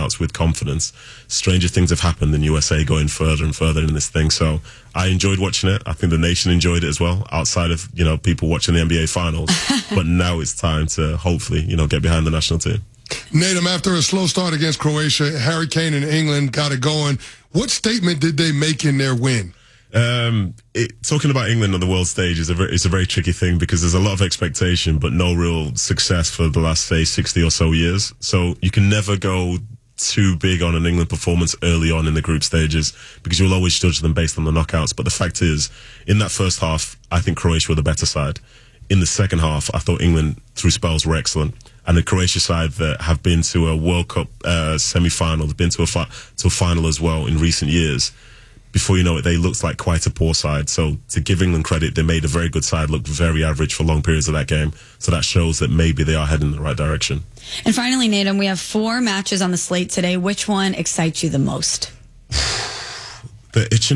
knockouts with confidence. Stranger things have happened in USA going further and further in this thing. So I enjoyed watching it. I think the nation enjoyed it as well, outside of, people watching the NBA finals. But now it's time to hopefully, get behind the national team. Natum, after a slow start against Croatia, Harry Kane and England got it going. What statement did they make in their win? Talking about England on the world stage is a very tricky thing, because there's a lot of expectation, but no real success for the last, say, 60 or so years. So you can never go too big on an England performance early on in the group stages, because you'll always judge them based on the knockouts. But the fact is, in that first half, I think Croatia were the better side. In the second half, I thought England, through spells, were excellent. And the Croatia side that have been to a World Cup semi-final, they've been to a final as well in recent years. Before you know it, they looked like quite a poor side. So to give England credit, they made a very good side look very average for long periods of that game. So that shows that maybe they are heading in the right direction. And finally, Natum, we have 4 matches on the slate today. Which one excites you the most? It's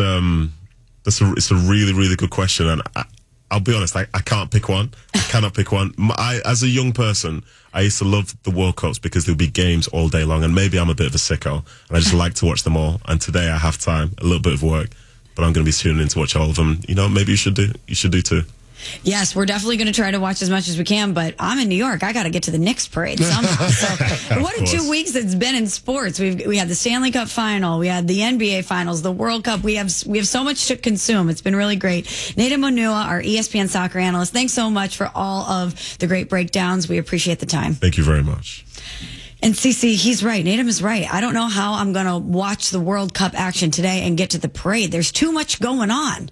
a really, really good question. And I'll be honest, I can't pick one. I cannot pick one. As a young person, I used to love the World Cups because there'll be games all day long, and maybe I'm a bit of a sicko, and I just like to watch them all. And today I have time, a little bit of work, but I'm going to be tuning in to watch all of them. Maybe you should do too. Yes, we're definitely going to try to watch as much as we can, but I'm in New York. I got to get to the Knicks parade somehow. So what a 2 weeks it's been in sports. We had the Stanley Cup final, we had the NBA finals, the World Cup. We have so much to consume. It's been really great. Natum Onua, our ESPN soccer analyst, thanks so much for all of the great breakdowns. We appreciate the time. Thank you very much. And CC, he's right. Natum is right. I don't know how I'm going to watch the World Cup action today and get to the parade. There's too much going on.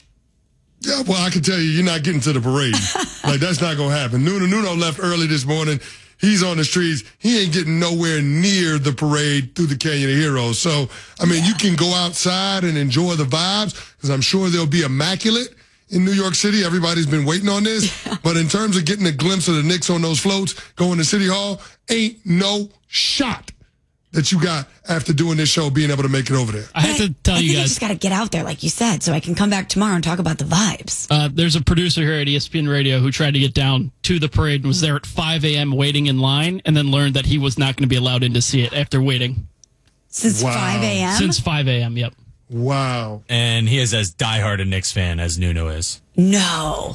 Yeah, well, I can tell you're not getting to the parade. That's not going to happen. Nuno left early this morning. He's on the streets. He ain't getting nowhere near the parade through the Canyon of Heroes. So, you can go outside and enjoy the vibes, because I'm sure they'll be immaculate in New York City. Everybody's been waiting on this. Yeah. But in terms of getting a glimpse of the Knicks on those floats going to City Hall, ain't no shot that you got after doing this show being able to make it over there. I have to tell you guys, I just got to get out there, like you said, so I can come back tomorrow and talk about the vibes. There's a producer here at ESPN Radio who tried to get down to the parade and was there at 5 a.m. waiting in line, and then learned that he was not going to be allowed in to see it after waiting. Since 5 a.m.? Since 5 a.m., yep. Wow. And he is as diehard a Knicks fan as Nuno is. No.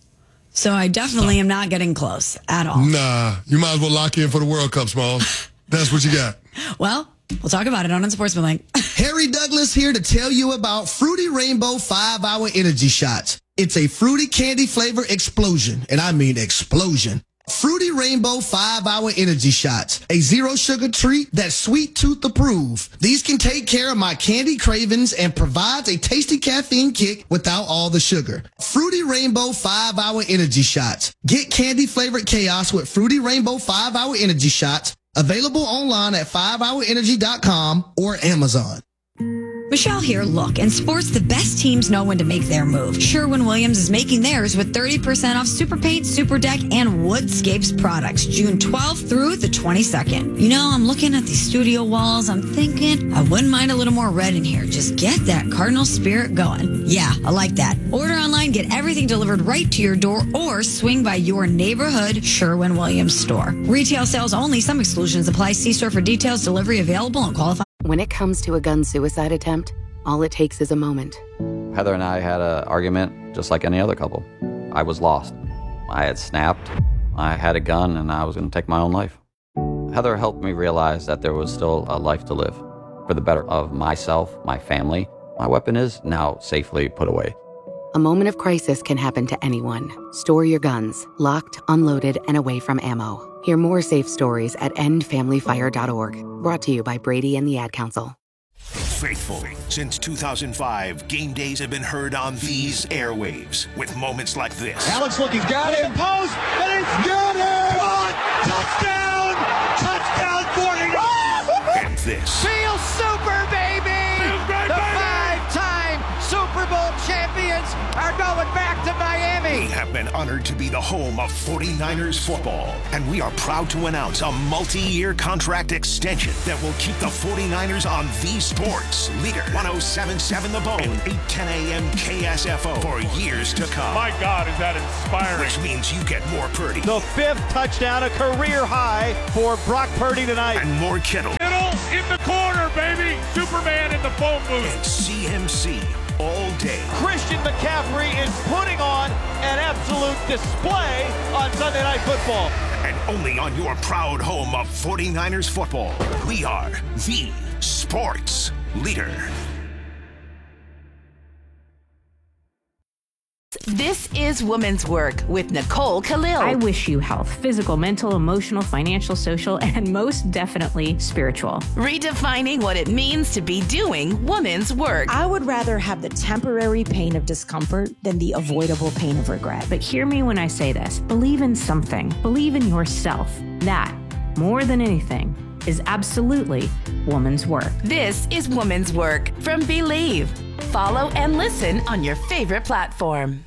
So I definitely am not getting close at all. Nah, you might as well lock in for the World Cup, Smalls. That's what you got. Well, we'll talk about it on Unsportsmanlike. Harry Douglas here to tell you about Fruity Rainbow 5-Hour Energy Shots. It's a fruity candy flavor explosion, and I mean explosion. Fruity Rainbow 5-Hour Energy Shots, a zero sugar treat that's sweet tooth approved. These can take care of my candy cravings and provides a tasty caffeine kick without all the sugar. Fruity Rainbow 5-Hour Energy Shots. Get candy flavored chaos with Fruity Rainbow 5-Hour Energy Shots. Available online at 5hourenergy.com or Amazon. Michelle here. Look, in sports, the best teams know when to make their move. Sherwin-Williams is making theirs with 30% off Super Paint, Super Deck, and Woodscapes products, June 12th through the 22nd. I'm looking at these studio walls. I'm thinking I wouldn't mind a little more red in here. Just get that Cardinal spirit going. Yeah, I like that. Order online, get everything delivered right to your door, or swing by your neighborhood Sherwin-Williams store. Retail sales only. Some exclusions apply. See store for details. Delivery available and qualified. When it comes to a gun suicide attempt, all it takes is a moment. Heather and I had an argument just like any other couple. I was lost. I had snapped. I had a gun and I was going to take my own life. Heather helped me realize that there was still a life to live. For the better of myself, my family, my weapon is now safely put away. A moment of crisis can happen to anyone. Store your guns, locked, unloaded, and away from ammo. Hear more safe stories at endfamilyfire.org. Brought to you by Brady and the Ad Council. Faithful. Since 2005, game days have been heard on these airwaves with moments like this. Alex looking, got him, post, and it's got him! Touchdown! Touchdown 49! And this. Feel super, baby! The five-time Super Bowl champions are going back to Miami. We have been honored to be the home of 49ers football, and we are proud to announce a multi-year contract extension that will keep the 49ers on the sports leader. 107.7 The Bone, 8:10 a.m. KSFO for years to come. My God, is that inspiring. Which means you get more Purdy. The 5th touchdown, a career high for Brock Purdy tonight. And more Kittle. in the corner, baby. Superman in the phone booth. And CMC all day. Christian McCaffrey is putting on an absolute display on Sunday Night Football. And only on your proud home of 49ers football. We are the sports leader. This is Women's Work with Nicole Khalil. I wish you health, physical, mental, emotional, financial, social, and most definitely spiritual. Redefining what it means to be doing women's work. I would rather have the temporary pain of discomfort than the avoidable pain of regret. But hear me when I say this. Believe in something. Believe in yourself. That, more than anything, is absolutely woman's work. This is Women's Work from Believe. Follow and listen on your favorite platform.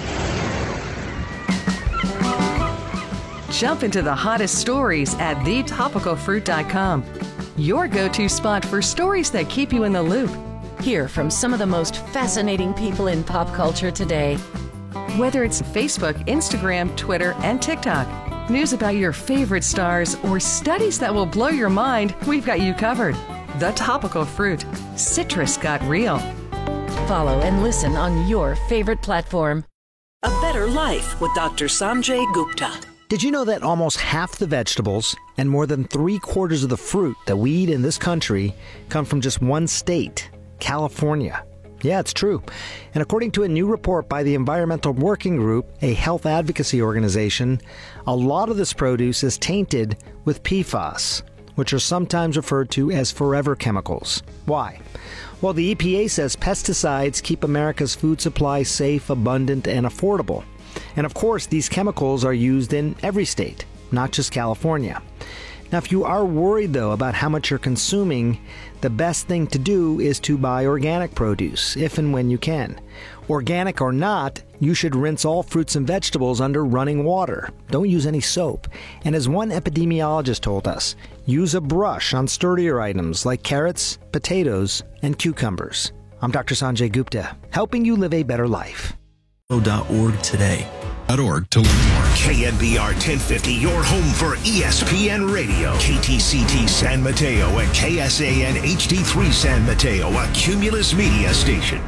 Jump into the hottest stories at thetopicalfruit.com. Your go-to spot for stories that keep you in the loop. Hear from some of the most fascinating people in pop culture today. Whether it's Facebook, Instagram, Twitter, and TikTok, news about your favorite stars, or studies that will blow your mind, we've got you covered. The Topical Fruit. Citrus got real. Follow and listen on your favorite platform. A Better Life with Dr. Sanjay Gupta. Did you know that almost half the vegetables and more than 3/4 of the fruit that we eat in this country come from just one state, California? Yeah, it's true. And according to a new report by the Environmental Working Group, a health advocacy organization, a lot of this produce is tainted with PFAS, which are sometimes referred to as forever chemicals. Why? Well, the EPA says pesticides keep America's food supply safe, abundant, and affordable. And of course, these chemicals are used in every state, not just California. Now, if you are worried, though, about how much you're consuming, the best thing to do is to buy organic produce, if and when you can. Organic or not, you should rinse all fruits and vegetables under running water. Don't use any soap. And as one epidemiologist told us, use a brush on sturdier items like carrots, potatoes, and cucumbers. I'm Dr. Sanjay Gupta, helping you live a better life. .org today. .org to learn more. KNBR 1050, your home for ESPN Radio. KTCT San Mateo and KSAN HD3 San Mateo, a Cumulus Media station.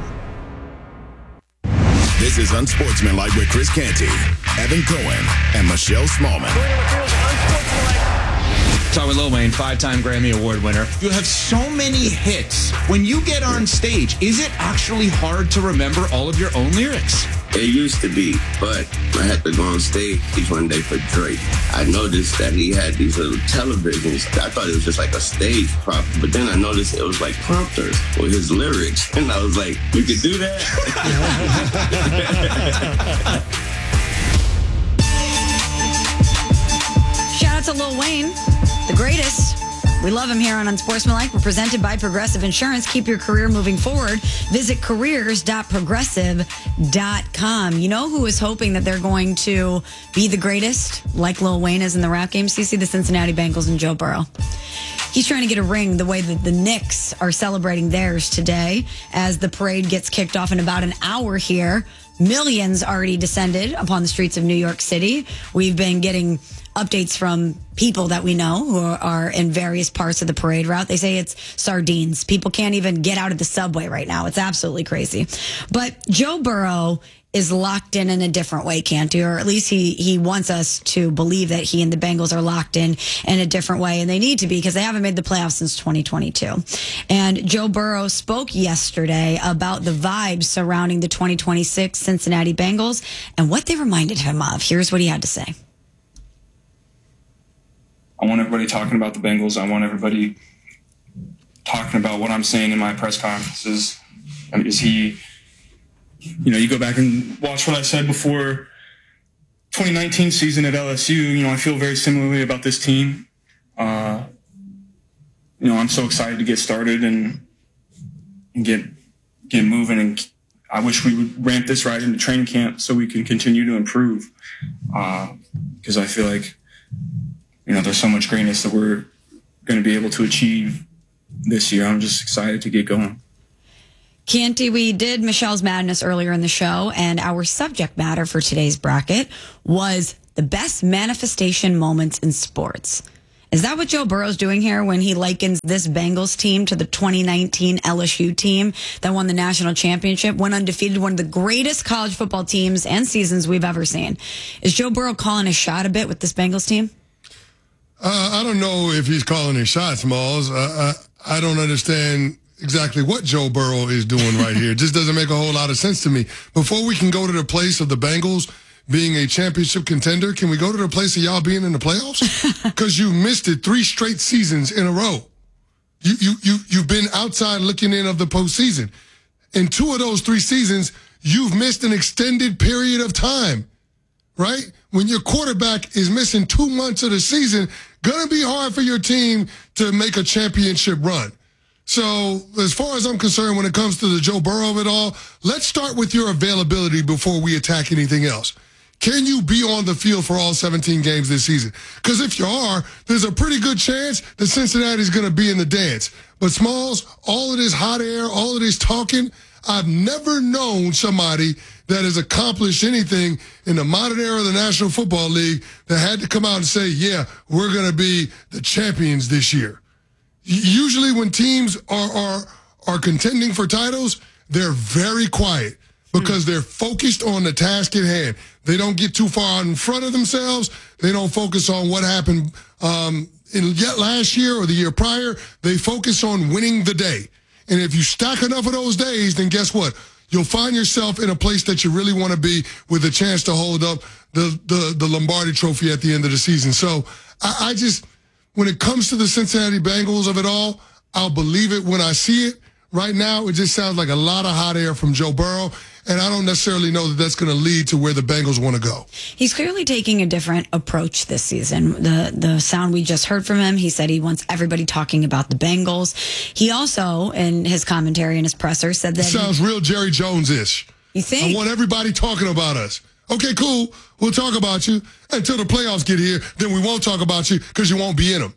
This is Unsportsmanlike with Chris Canty, Evan Cohen, and Michelle Smallman. Talk with Lil Wayne, 5-time Grammy Award winner. You have so many hits. When you get on stage, is it actually hard to remember all of your own lyrics? It used to be, but I had to go on stage one day for Drake. I noticed that he had these little televisions. I thought it was just like a stage prop, but then I noticed it was like prompters with his lyrics. And I was like, you could do that? Shout out to Lil Wayne, the greatest. We love him here on Unsportsmanlike. We're presented by Progressive Insurance. Keep your career moving forward. Visit careers.progressive.com. You know who is hoping that they're going to be the greatest, like Lil Wayne is in the rap game? So you see the Cincinnati Bengals and Joe Burrow. He's trying to get a ring the way that the Knicks are celebrating theirs today as the parade gets kicked off in about an hour here. Millions already descended upon the streets of New York City. We've been getting updates from people that we know who are in various parts of the parade route. They say it's sardines. People can't even get out of the subway right now. It's absolutely crazy. But Joe Burrow is locked in a different way, Canty, or at least he wants us to believe that he and the Bengals are locked in a different way, and they need to be because they haven't made the playoffs since 2022. And Joe Burrow spoke yesterday about the vibes surrounding the 2026 Cincinnati Bengals and what they reminded him of. Here's what he had to say. I want everybody talking about the Bengals. I want everybody talking about what I'm saying in my press conferences. Is he, you go back and watch what I said before 2019 season at LSU. I feel very similarly about this team. I'm so excited to get started and get moving. And I wish we would ramp this right into training camp so we can continue to improve. Because I feel like, there's so much greatness that we're going to be able to achieve this year. I'm just excited to get going. Canty, we did Michelle's Madness earlier in the show, and our subject matter for today's bracket was the best manifestation moments in sports. Is that what Joe Burrow's doing here when he likens this Bengals team to the 2019 LSU team that won the national championship, went undefeated, one of the greatest college football teams and seasons we've ever seen? Is Joe Burrow calling a shot a bit with this Bengals team? I don't know if he's calling his shots, Smalls. I don't understand exactly what Joe Burrow is doing right here. It just doesn't make a whole lot of sense to me. Before we can go to the place of the Bengals being a championship contender, can we go to the place of y'all being in the playoffs? Because you missed it 3 straight seasons in a row. You've been outside looking in of the postseason. In 2 of those 3 seasons, you've missed an extended period of time, right? When your quarterback is missing 2 months of the season, gonna be hard for your team to make a championship run. So as far as I'm concerned, when it comes to the Joe Burrow of it all, let's start with your availability before we attack anything else. Can you be on the field for all 17 games this season? Because if you are, there's a pretty good chance that Cincinnati's going to be in the dance. But Smalls, all of this hot air, all of this talking, I've never known somebody that has accomplished anything in the modern era of the National Football League that had to come out and say, yeah, we're going to be the champions this year. Usually when teams are contending for titles, they're very quiet because they're focused on the task at hand. They don't get too far out in front of themselves. They don't focus on what happened yet last year or the year prior. They focus on winning the day. And if you stack enough of those days, then guess what? You'll find yourself in a place that you really want to be with a chance to hold up the Lombardi Trophy at the end of the season. So I just... when it comes to the Cincinnati Bengals of it all, I'll believe it when I see it. Right now, it just sounds like a lot of hot air from Joe Burrow, and I don't necessarily know that that's going to lead to where the Bengals want to go. He's clearly taking a different approach this season. The sound we just heard from him, he said he wants everybody talking about the Bengals. He also, in his commentary and his presser, said that... It sounds real Jerry Jones-ish. You think? I want everybody talking about us. Okay, cool. We'll talk about you until the playoffs get here. Then we won't talk about you because you won't be in them.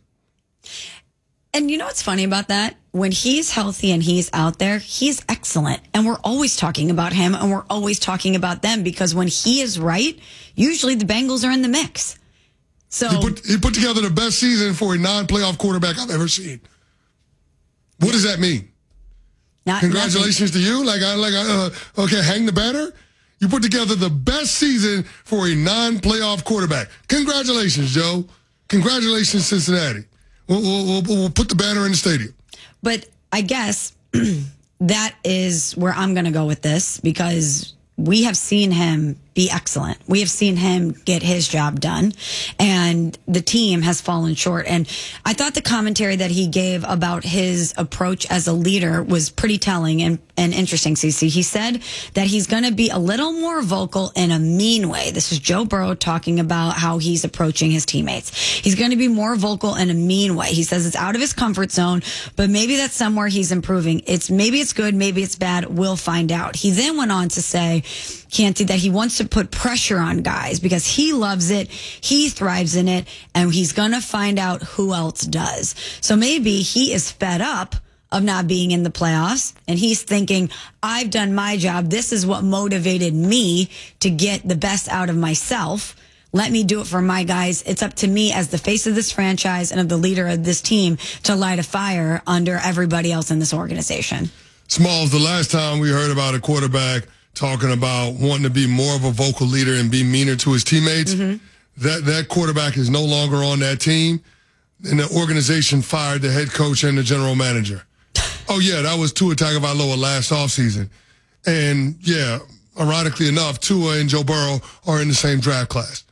And you know what's funny about that? When he's healthy and he's out there, he's excellent. And we're always talking about him and we're always talking about them because when he is right, usually the Bengals are in the mix. So he put together the best season for a non-playoff quarterback I've ever seen. What does that mean? Congratulations to you. Okay, hang the banner. You put together the best season for a non-playoff quarterback. Congratulations, Joe. Congratulations, Cincinnati. We'll put the banner in the stadium. But I guess that is where I'm going to go with this because we have seen him be excellent. We have seen him get his job done, and the team has fallen short. And I thought the commentary that he gave about his approach as a leader was pretty telling and interesting, CeCe. He said that he's going to be a little more vocal in a mean way. This is Joe Burrow talking about how he's approaching his teammates. He's going to be more vocal in a mean way. He says it's out of his comfort zone, but maybe that's somewhere he's improving. Maybe it's good, maybe it's bad. We'll find out. He then went on to say, Canty, that he wants to put pressure on guys because he loves it, he thrives in it, and he's going to find out who else does. So maybe he is fed up of not being in the playoffs, and he's thinking, I've done my job. This is what motivated me to get the best out of myself. Let me do it for my guys. It's up to me as the face of this franchise and of the leader of this team to light a fire under everybody else in this organization. Smalls, the last time we heard about a quarterback talking about wanting to be more of a vocal leader and be meaner to his teammates, that quarterback is no longer on that team, and the organization fired the head coach and the general manager. Oh, yeah, that was Tua Tagovailoa last offseason. And, yeah, ironically enough, Tua and Joe Burrow are in the same draft class.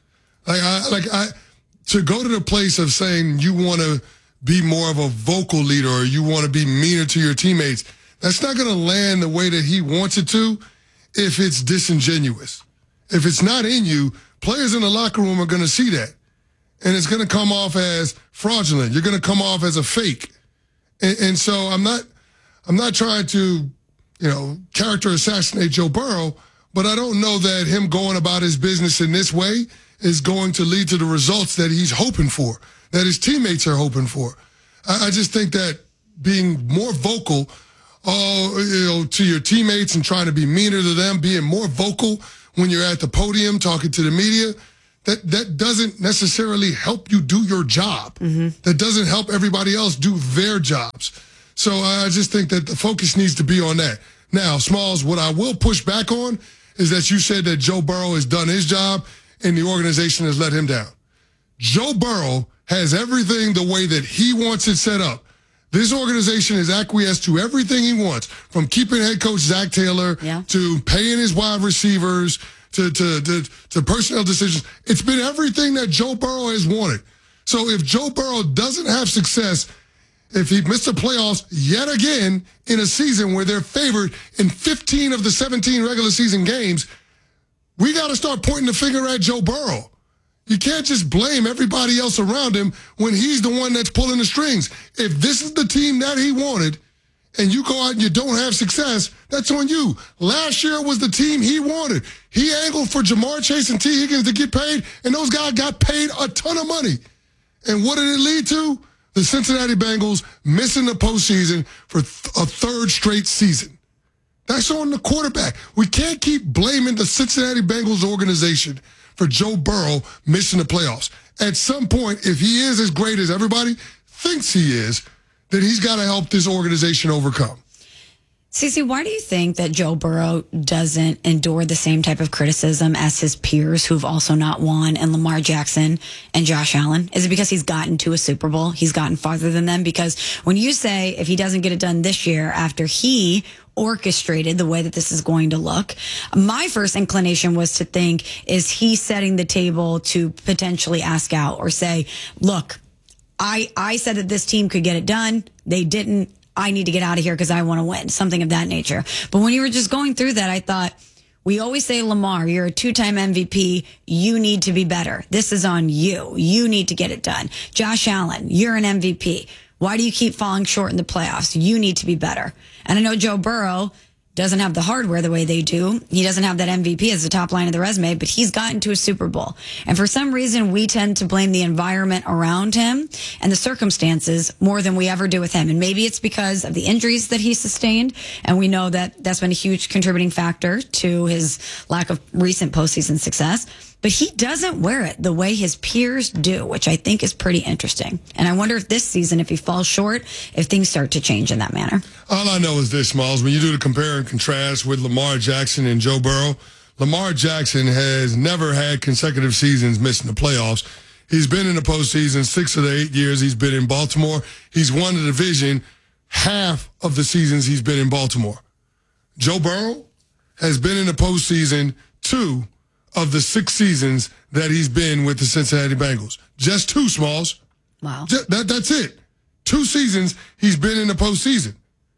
To go to the place of saying you want to be more of a vocal leader or you want to be meaner to your teammates, that's not going to land the way that he wants it to if it's disingenuous. If it's not in you, players in the locker room are going to see that. And it's going to come off as fraudulent. You're going to come off as a fake. And so I'm not trying to, character assassinate Joe Burrow, but I don't know that him going about his business in this way is going to lead to the results that he's hoping for, that his teammates are hoping for. I just think that being more vocal to your teammates and trying to be meaner to them, being more vocal when you're at the podium talking to the media, that doesn't necessarily help you do your job. That doesn't help everybody else do their jobs. So I just think that the focus needs to be on that. Now, Smalls, what I will push back on is that you said that Joe Burrow has done his job and the organization has let him down. Joe Burrow has everything the way that he wants it set up. This organization has acquiesced to everything he wants, from keeping head coach Zach Taylor to paying his wide receivers to personnel decisions. It's been everything that Joe Burrow has wanted. So if Joe Burrow doesn't have success, if he missed the playoffs yet again in a season where they're favored in 15 of the 17 regular season games, we got to start pointing the finger at Joe Burrow. You can't just blame everybody else around him when he's the one that's pulling the strings. If this is the team that he wanted and you go out and you don't have success, that's on you. Last year was the team he wanted. He angled for Jamar Chase and T. Higgins to get paid, and those guys got paid a ton of money. And what did it lead to? The Cincinnati Bengals missing the postseason for a third straight season. That's on the quarterback. We can't keep blaming the Cincinnati Bengals organization for Joe Burrow missing the playoffs. At some point, if he is as great as everybody thinks he is, then he's got to help this organization overcome. Cece, why do you think that Joe Burrow doesn't endure the same type of criticism as his peers who've also not won, and Lamar Jackson and Josh Allen? Is it because he's gotten to a Super Bowl? He's gotten farther than them? Because when you say if he doesn't get it done this year after he orchestrated the way that this is going to look, my first inclination was to think, is he setting the table to potentially ask out or say, look, I said that this team could get it done. They didn't. I need to get out of here because I want to win, something of that nature. But when you were just going through that, I thought, we always say, Lamar, you're a 2-time MVP. You need to be better. This is on you. You need to get it done. Josh Allen, you're an MVP. Why do you keep falling short in the playoffs? You need to be better. And I know Joe Burrow doesn't have the hardware the way they do. He doesn't have that MVP as the top line of the resume, but he's gotten to a Super Bowl. And for some reason, we tend to blame the environment around him and the circumstances more than we ever do with him. And maybe it's because of the injuries that he sustained. And we know that that's been a huge contributing factor to his lack of recent postseason success. But he doesn't wear it the way his peers do, which I think is pretty interesting. And I wonder if this season, if he falls short, if things start to change in that manner. All I know is this, Smalls. When you do the compare and contrast with Lamar Jackson and Joe Burrow, Lamar Jackson has never had consecutive seasons missing the playoffs. He's been in the postseason 6 of the 8 years he's been in Baltimore. He's won the division half of the seasons he's been in Baltimore. Joe Burrow has been in the postseason 2 of the 6 seasons that he's been with the Cincinnati Bengals. Just 2, Smalls. Wow. That's it. 2 seasons he's been in the postseason.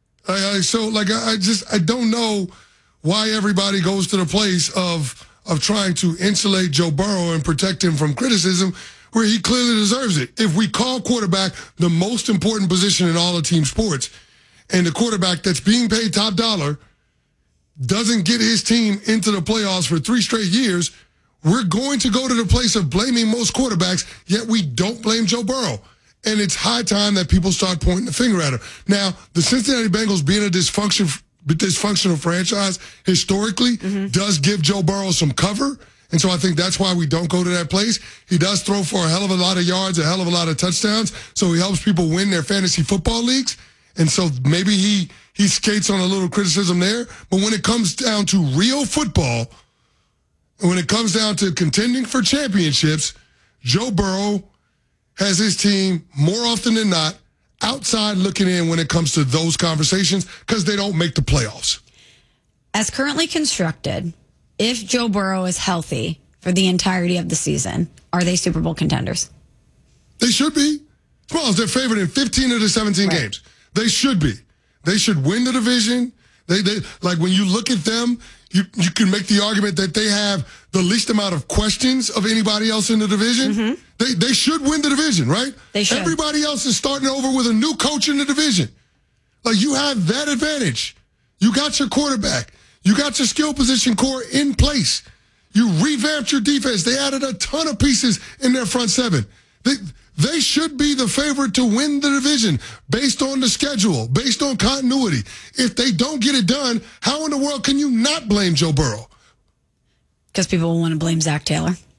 I don't know why everybody goes to the place of trying to insulate Joe Burrow and protect him from criticism where he clearly deserves it. If we call quarterback the most important position in all of team sports, and the quarterback that's being paid top dollar doesn't get his team into the playoffs for 3 straight years, we're going to go to the place of blaming most quarterbacks, yet we don't blame Joe Burrow. And it's high time that people start pointing the finger at him. Now, the Cincinnati Bengals being a dysfunctional franchise historically does give Joe Burrow some cover. And so I think that's why we don't go to that place. He does throw for a hell of a lot of yards, a hell of a lot of touchdowns. So he helps people win their fantasy football leagues. And so maybe he skates on a little criticism there. But when it comes down to real football, and when it comes down to contending for championships, Joe Burrow has his team more often than not outside looking in when it comes to those conversations because they don't make the playoffs. As currently constructed, if Joe Burrow is healthy for the entirety of the season, are they Super Bowl contenders? They should be. Well, they're favored in 15 of the 17 games. They should be. They should win the division. They like when you look at them, you can make the argument that they have the least amount of questions of anybody else in the division. They should win the division, right? They should. Everybody else is starting over with a new coach in the division. Like, you have that advantage. You got your quarterback. You got your skill position core in place. You revamped your defense. They added a ton of pieces in their front seven. They should be the favorite to win the division based on the schedule, based on continuity. If they don't get it done, how in the world can you not blame Joe Burrow? Because people will want to blame Zach Taylor.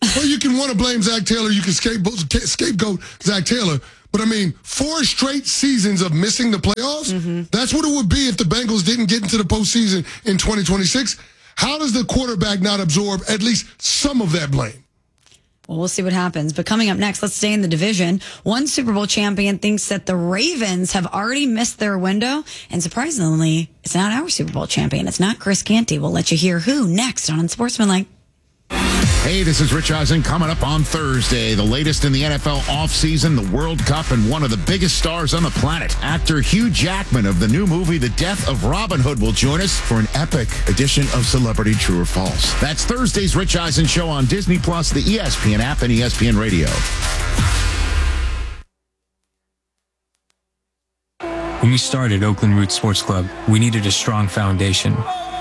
Well, you can want to blame Zach Taylor. You can scapegoat Zach Taylor. But, 4 straight seasons of missing the playoffs, that's what it would be if the Bengals didn't get into the postseason in 2026. How does the quarterback not absorb at least some of that blame? Well, we'll see what happens. But coming up next, let's stay in the division. One Super Bowl champion thinks that the Ravens have already missed their window. And surprisingly, it's not our Super Bowl champion. It's not Chris Canty. We'll let you hear who next on Unsportsmanlike. Hey, this is Rich Eisen. Coming up on Thursday, the latest in the NFL offseason, the World Cup, and one of the biggest stars on the planet. Actor Hugh Jackman of the new movie The Death of Robin Hood will join us for an epic edition of Celebrity True or False. That's Thursday's Rich Eisen Show on Disney+, the ESPN app, and ESPN Radio. When we started Oakland Roots Sports Club, we needed a strong foundation.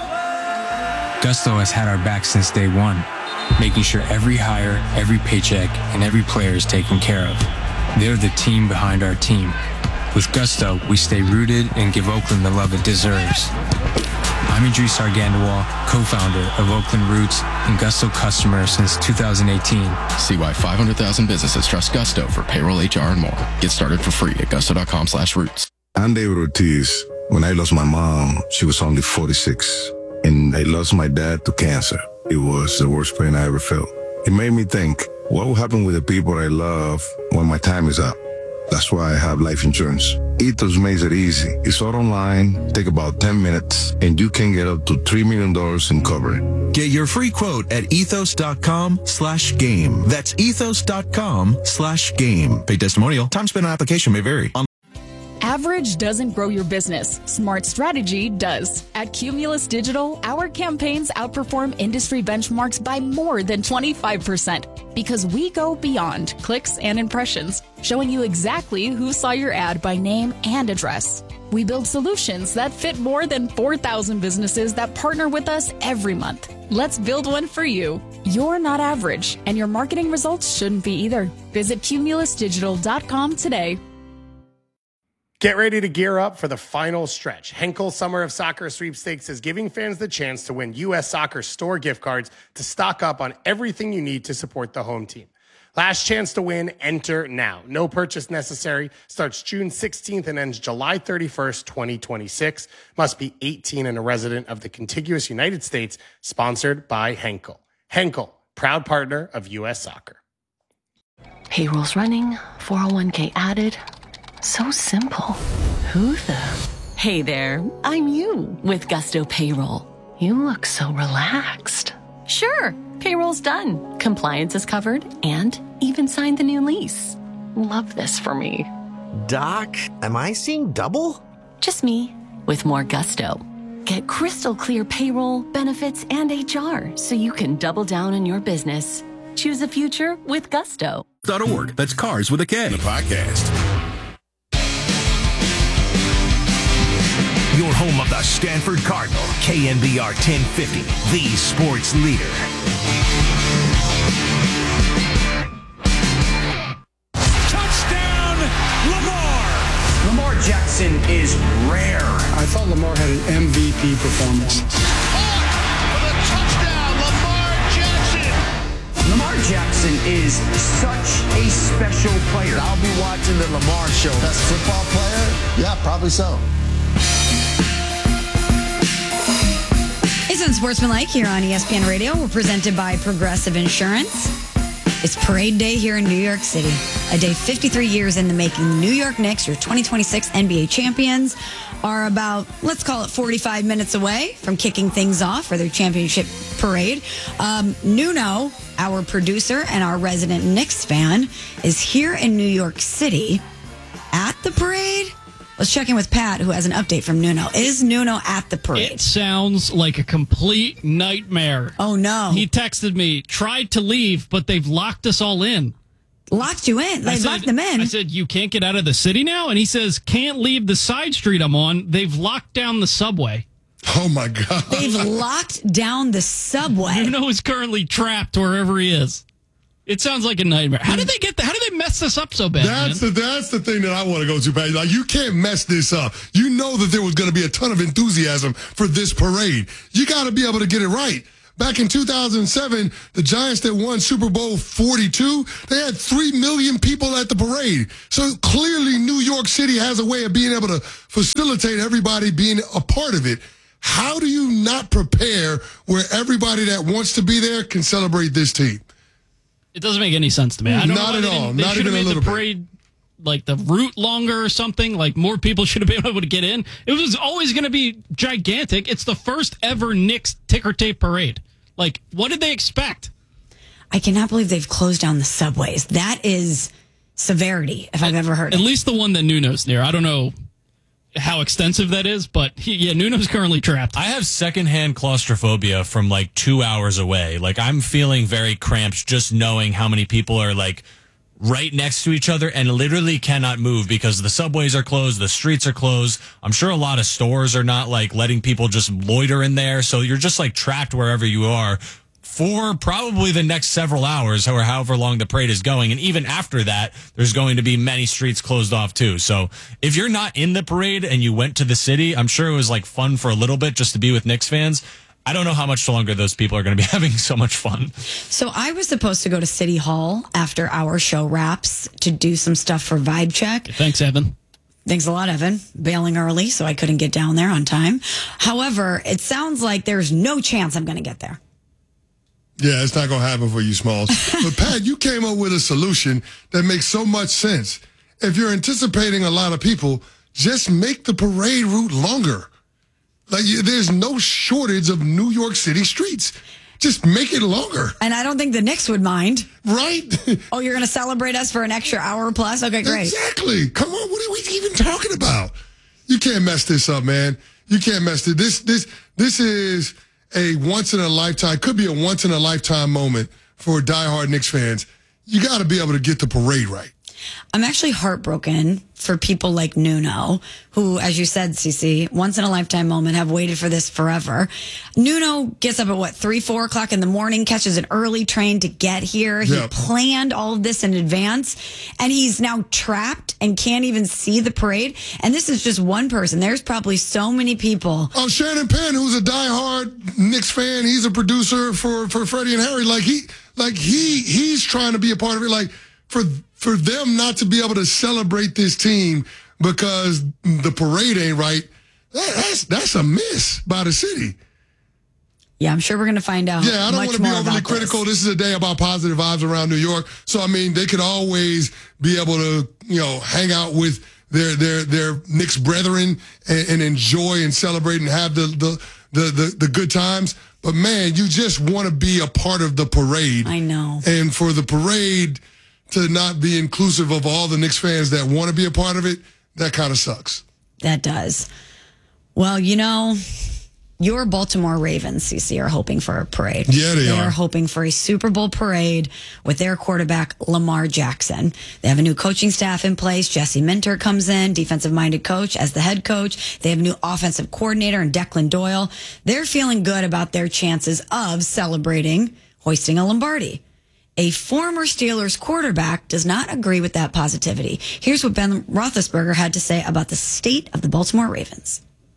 Gusto has had our back since day one, making sure every hire, every paycheck, and every player is taken care of. They're the team behind our team. With Gusto, we stay rooted and give Oakland the love it deserves. I'm Idris Argandawal, co-founder of Oakland Roots and Gusto customer since 2018. See why 500,000 businesses trust Gusto for payroll, HR, and more. Get started for free at gusto.com/roots. I'm David Ortiz. When I lost my mom, she was only 46. And I lost my dad to cancer. It was the worst pain I ever felt. It made me think, what will happen with the people I love when my time is up? That's why I have life insurance. Ethos makes it easy. It's all online, take about 10 minutes, and you can get up to $3 million in coverage. Get your free quote at ethos.com/game. That's ethos.com/game. Pay testimonial. Time spent on application may vary. Average doesn't grow your business. Smart strategy does. At Cumulus Digital, our campaigns outperform industry benchmarks by more than 25% because we go beyond clicks and impressions, showing you exactly who saw your ad by name and address. We build solutions that fit more than 4,000 businesses that partner with us every month. Let's build one for you. You're not average, and your marketing results shouldn't be either. Visit cumulusdigital.com today. Get ready to gear up for the final stretch. Henkel Summer of Soccer Sweepstakes is giving fans the chance to win U.S. Soccer store gift cards to stock up on everything you need to support the home team. Last chance to win, enter now. No purchase necessary. Starts June 16th and ends July 31st, 2026. Must be 18 and a resident of the contiguous United States. Sponsored by Henkel. Henkel, proud partner of U.S. Soccer. Payroll's running, 401k added. So simple. Who the? Hey there, I'm you with Gusto Payroll. You look so relaxed. Sure, payroll's done. Compliance is covered and even signed the new lease. Love this for me. Doc, am I seeing double? Just me with more Gusto. Get crystal clear payroll, benefits, and HR so you can double down on your business. Choose a future with Gusto. .org. That's cars with a K. The podcast. Your home of the Stanford Cardinal, KNBR 1050, the sports leader. Touchdown, Lamar! Lamar Jackson is rare. I thought Lamar had an MVP performance. Lamar Jackson is such a special player. I'll be watching the Lamar show. Best football player? Yeah, probably so. It's Unsportsmanlike here on ESPN Radio. We're presented by Progressive Insurance. It's Parade Day here in New York City. A day 53 years in the making. The New York Knicks, your 2026 NBA champions, are about, let's call it 45 minutes away from kicking things off for their championship parade. Nuno, our producer and our resident Knicks fan, is here in New York City at the parade. Let's check in with Pat, who has an update from Nuno. Is Nuno at the parade? It sounds like a complete nightmare. Oh, no. He texted me, tried to leave, but they've locked us all in. Locked you in? They locked them in? I said, you can't get out of the city now? And he says, can't leave the side street I'm on. They've locked down the subway. Oh, my God. They've locked down the subway. Nuno is currently trapped wherever he is. It sounds like a nightmare. How did they get that? How did they mess this up so bad? That's the thing that I want to go to, Pat. Like, you can't mess this up. You know that there was going to be a ton of enthusiasm for this parade. You got to be able to get it right. back in 2007, the Giants that won Super Bowl 42, they had 3 million people at the parade. So clearly New York City has a way of being able to facilitate everybody being a part of it. How do you not prepare where everybody that wants to be there can celebrate this team? It doesn't make any sense to me. I don't Not know at all. They Not should even have a made little the bit. parade like the route longer or something. Like more people should have been able to get in. It was always going to be gigantic. It's the first ever Knicks ticker tape parade. Like, what did they expect? I cannot believe they've closed down the subways. That is severity, if I've ever heard At it. least the one that Nuno's near. I don't know how extensive that is, but Nuno's currently trapped. I have secondhand claustrophobia from like 2 hours away. Like, I'm feeling very cramped just knowing how many people are like right next to each other and literally cannot move because the subways are closed, the streets are closed. I'm sure a lot of stores are not like letting people just loiter in there. So you're just like trapped wherever you are for probably the next several hours or however long the parade is going. And even after that, there's going to be many streets closed off too. So if you're not in the parade and you went to the city, I'm sure it was like fun for a little bit just to be with Knicks fans. I don't know how much longer those people are going to be having so much fun. So I was supposed to go to City Hall after our show wraps to do some stuff for Vibe Check. Thanks, Evan. Thanks a lot, Evan. Bailing early, so I couldn't get down there on time. However, it sounds like there's no chance I'm going to get there. Yeah, it's not going to happen for you, Smalls. But, Pat, you came up with a solution that makes so much sense. If you're anticipating a lot of people, just make the parade route longer. Like, there's no shortage of New York City streets. Just make it longer. And I don't think the Knicks would mind. Right? Oh, you're going to celebrate us for an extra hour plus? Okay, great. Exactly. Come on, what are we even talking about? You can't mess this up, man. You can't mess it. This is a once-in-a-lifetime, could be a once-in-a-lifetime moment for diehard Knicks fans. You got to be able to get the parade right. I'm actually heartbroken for people like Nuno, who, as you said, CC, once in a lifetime moment, have waited for this forever. Nuno gets up at 3, 4 o'clock in the morning, catches an early train to get here. He planned all of this in advance, and he's now trapped and can't even see the parade. And this is just one person. There's probably so many people. Oh, Shannon Penn, who's a diehard Knicks fan, he's a producer for Freddie and Harry. He's trying to be a part of it. Like, for them not to be able to celebrate this team because the parade ain't right, that's a miss by the city. Yeah, I'm sure we're going to find out. Yeah, I don't want to be overly critical. This is a day about positive vibes around New York. So, I mean, they could always be able to, hang out with their Knicks brethren and enjoy and celebrate and have the good times. But, man, you just want to be a part of the parade. I know. And for the parade to not be inclusive of all the Knicks fans that want to be a part of it, that kind of sucks. That does. Well, your Baltimore Ravens, CC, are hoping for a parade. Yeah, they are. They're hoping for a Super Bowl parade with their quarterback, Lamar Jackson. They have a new coaching staff in place. Jesse Minter comes in, defensive-minded coach, as the head coach. They have a new offensive coordinator in Declan Doyle. They're feeling good about their chances of celebrating hoisting a Lombardi. A former Steelers quarterback does not agree with that positivity. Here's what Ben Roethlisberger had to say about the state of the Baltimore Ravens.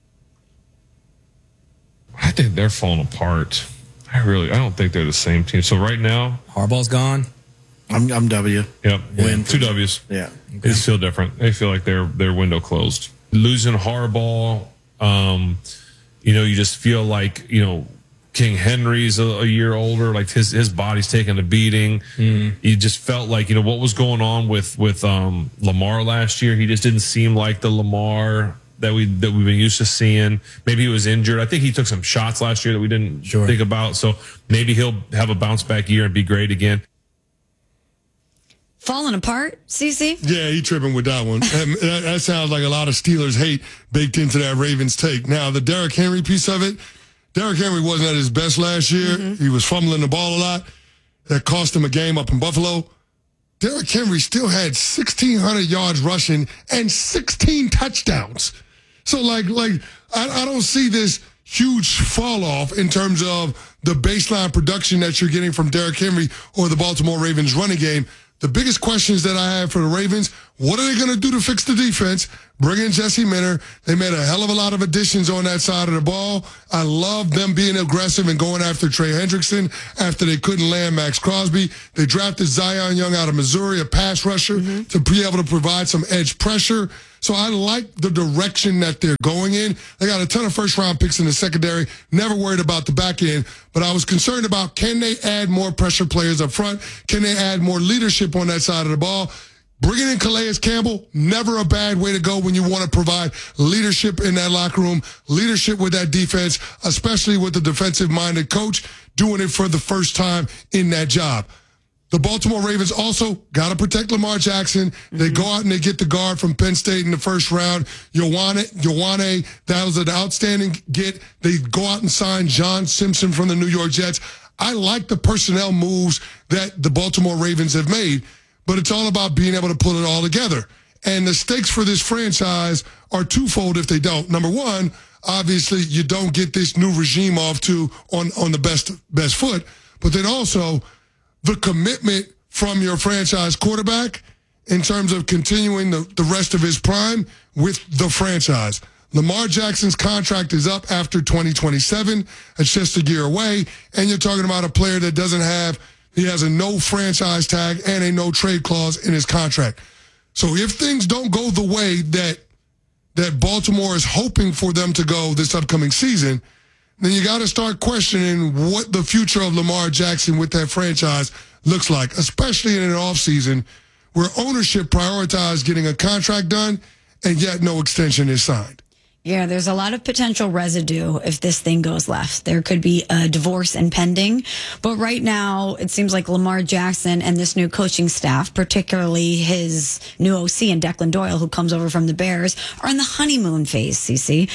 I think they're falling apart. I don't think they're the same team. So right now, Harbaugh's gone. I'm W. Yep. Win. 2 W's. Yeah. Okay. They feel different. They feel like their window closed. Losing Harbaugh, you just feel like, King Henry's a year older, like his body's taking a beating. You just felt like, what was going on with Lamar last year. He just didn't seem like the Lamar that we've been used to seeing. Maybe he was injured. I think he took some shots last year that we didn't think about. So maybe he'll have a bounce back year and be great again. Falling apart, CC? Yeah, he tripping with that one. That sounds like a lot of Steelers hate baked into that Ravens take. Now, the Derrick Henry piece of it, Derrick Henry wasn't at his best last year. He was fumbling the ball a lot. That cost him a game up in Buffalo. Derrick Henry still had 1,600 yards rushing and 16 touchdowns. So, I don't see this huge fall off in terms of the baseline production that you're getting from Derrick Henry or the Baltimore Ravens running game. The biggest questions that I have for the Ravens, What are they going to do to fix the defense? Bring in Jesse Minter. They made a hell of a lot of additions on that side of the ball. I love them being aggressive and going after Trey Hendrickson after they couldn't land Max Crosby. They drafted Zion Young out of Missouri, a pass rusher, to be able to provide some edge pressure. So I like the direction that they're going in. They got a ton of first-round picks in the secondary. Never worried about the back end. But I was concerned about, can they add more pressure players up front? Can they add more leadership on that side of the ball? Bringing in Calais Campbell, never a bad way to go when you want to provide leadership in that locker room, leadership with that defense, especially with the defensive-minded coach doing it for the first time in that job. The Baltimore Ravens also got to protect Lamar Jackson. They go out and they get the guard from Penn State in the first round. Ioane, that was an outstanding get. They go out and sign John Simpson from the New York Jets. I like the personnel moves that the Baltimore Ravens have made, but it's all about being able to pull it all together. And the stakes for this franchise are twofold if they don't. Number one, obviously, you don't get this new regime off to on the best foot, but then also the commitment from your franchise quarterback in terms of continuing the rest of his prime with the franchise. Lamar Jackson's contract is up after 2027. It's just a year away. And you're talking about a player that he has a no franchise tag and a no trade clause in his contract. So if things don't go the way that Baltimore is hoping for them to go this upcoming season, then you got to start questioning what the future of Lamar Jackson with that franchise looks like, especially in an offseason where ownership prioritized getting a contract done and yet no extension is signed. Yeah, there's a lot of potential residue if this thing goes left. There could be a divorce impending. But right now, it seems like Lamar Jackson and this new coaching staff, particularly his new OC and Declan Doyle, who comes over from the Bears, are in the honeymoon phase, CC.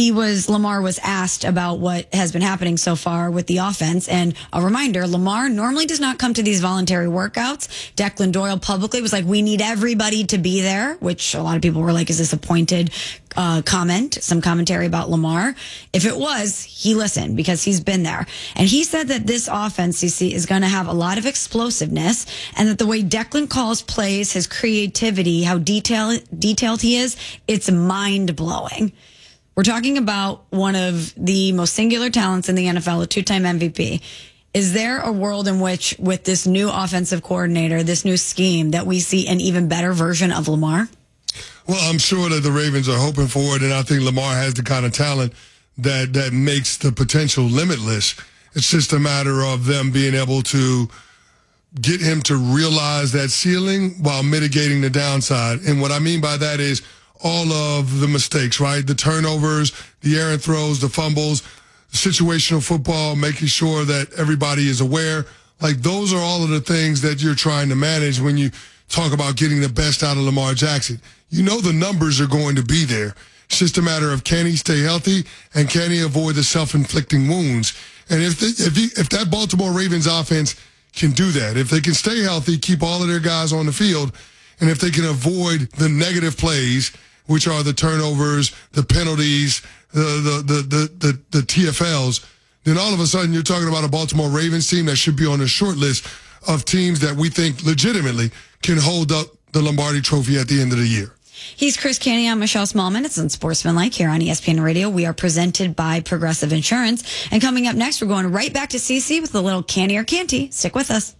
Lamar was asked about what has been happening so far with the offense. And a reminder, Lamar normally does not come to these voluntary workouts. Declan Doyle publicly was like, we need everybody to be there, which a lot of people were like, is this a pointed comment, some commentary about Lamar? If it was, he listened because he's been there. And he said that this offense, CC, is going to have a lot of explosiveness and that the way Declan calls plays, his creativity, how detailed he is, it's mind-blowing. We're talking about one of the most singular talents in the NFL, a two-time MVP. Is there a world in which, with this new offensive coordinator, this new scheme, that we see an even better version of Lamar? Well, I'm sure that the Ravens are hoping for it, and I think Lamar has the kind of talent that makes the potential limitless. It's just a matter of them being able to get him to realize that ceiling while mitigating the downside. And what I mean by that is all of the mistakes, right? The turnovers, the errant throws, the fumbles, situational football, making sure that everybody is aware. Like, those are all of the things that you're trying to manage when you talk about getting the best out of Lamar Jackson. You know the numbers are going to be there. It's just a matter of, can he stay healthy and can he avoid the self-inflicting wounds? And if that Baltimore Ravens offense can do that, if they can stay healthy, keep all of their guys on the field, and if they can avoid the negative plays, which are the turnovers, the penalties, the TFLs, then all of a sudden you're talking about a Baltimore Ravens team that should be on the short list of teams that we think legitimately can hold up the Lombardi Trophy at the end of the year. He's Chris Canty. I'm Michelle Smallman. It's Unsportsmanlike here on ESPN Radio. We are presented by Progressive Insurance. And coming up next, we're going right back to CC with a little Canty or Canty. Stick with us.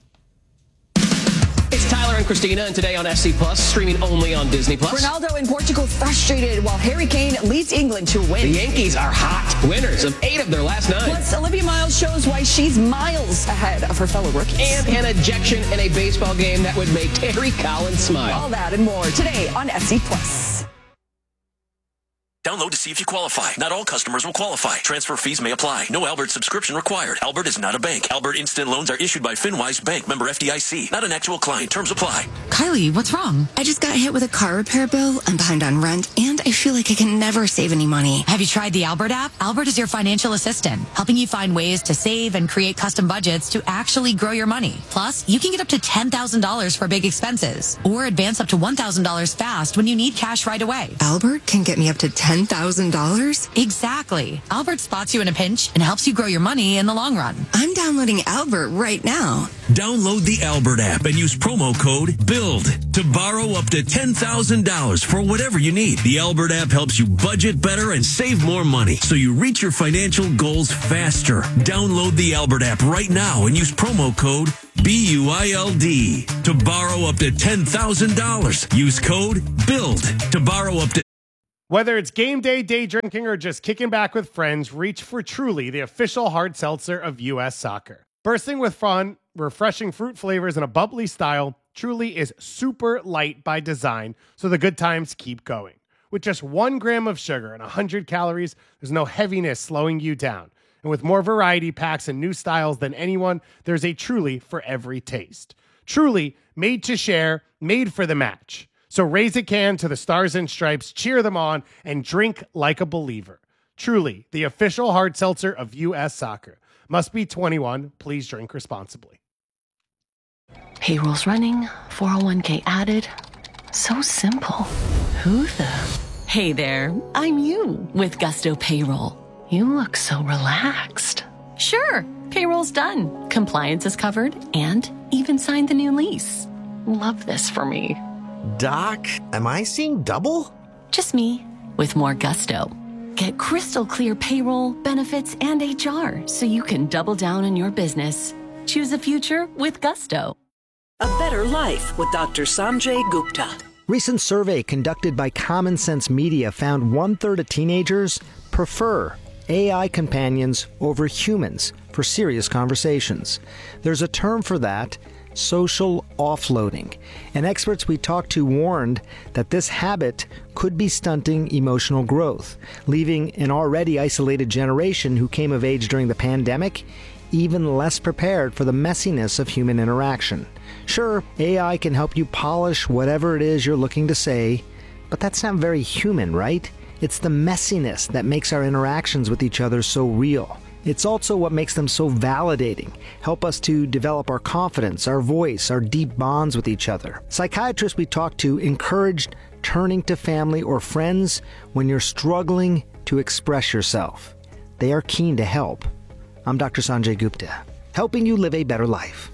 It's Tyler and Christina, and today on SC Plus, streaming only on Disney Plus. Ronaldo in Portugal frustrated while Harry Kane leads England to a win. The Yankees are hot, winners of 8 of their last 9. Plus, Olivia Miles shows why she's miles ahead of her fellow rookies. And an ejection in a baseball game that would make Terry Collins smile. All that and more today on SC Plus. Download to see if you qualify. Not all customers will qualify. Transfer fees may apply. No Albert subscription required. Albert is not a bank. Albert Instant Loans are issued by FinWise Bank, member FDIC. Not an actual client. Terms apply. Kylie, what's wrong? I just got hit with a car repair bill. I'm behind on rent, and I feel like I can never save any money. Have you tried the Albert app? Albert is your financial assistant, helping you find ways to save and create custom budgets to actually grow your money. Plus, you can get up to $10,000 for big expenses, or advance up to $1,000 fast when you need cash right away. Albert can get me up to $10,000 $10,000? Exactly. Albert spots you in a pinch and helps you grow your money in the long run. I'm downloading Albert right now. Download the Albert app and use promo code BUILD to borrow up to $10,000 for whatever you need. The Albert app helps you budget better and save more money so you reach your financial goals faster. Download the Albert app right now and use promo code BUILD to borrow up to $10,000. Use code BUILD to borrow up to. Whether it's game day, day drinking, or just kicking back with friends, reach for Truly, the official hard seltzer of U.S. Soccer. Bursting with fun, refreshing fruit flavors, and a bubbly style, Truly is super light by design, so the good times keep going. With just 1 gram of sugar and 100 calories, there's no heaviness slowing you down. And with more variety packs and new styles than anyone, there's a Truly for every taste. Truly, made to share, made for the match. So raise a can to the Stars and Stripes, cheer them on, and drink like a believer. Truly, the official hard seltzer of U.S. Soccer. Must be 21. Please drink responsibly. Payroll's running, 401k added. So simple. Who the? Hey there, I'm you with Gusto Payroll. You look so relaxed. Sure, payroll's done. Compliance is covered and even signed the new lease. Love this for me. Doc, am I seeing double? Just me with more gusto. Get crystal clear payroll, benefits, and HR so you can double down on your business. Choose a future with Gusto. A better life with Dr. Sanjay Gupta. Recent survey conducted by Common Sense Media found 1/3 of teenagers prefer AI companions over humans for serious conversations. There's a term for that: social offloading. And experts we talked to warned that this habit could be stunting emotional growth, leaving an already isolated generation who came of age during the pandemic even less prepared for the messiness of human interaction. Sure, AI can help you polish whatever it is you're looking to say, but that's not very human, right? It's the messiness that makes our interactions with each other so real. It's also what makes them so validating, help us to develop our confidence, our voice, our deep bonds with each other. Psychiatrists we talked to encouraged turning to family or friends when you're struggling to express yourself. They are keen to help. I'm Dr. Sanjay Gupta, helping you live a better life.